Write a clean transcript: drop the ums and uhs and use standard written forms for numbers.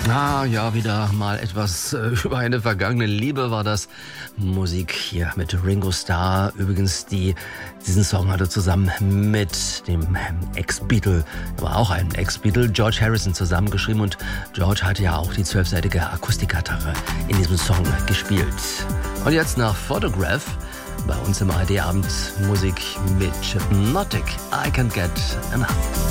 Ah, ja, wieder mal etwas über eine vergangene Liebe war das. Musik hier mit Ringo Starr. Übrigens, diesen Song hat er zusammen mit dem Ex-Beatle, aber auch ein Ex-Beatle, George Harrison zusammengeschrieben. Und George hatte ja auch die 12-seitige Akustikgitarre in diesem Song gespielt. Und jetzt nach Photograph. Bei uns im ARD-Abend Musik mit Chip Notic. I Can't Get Enough.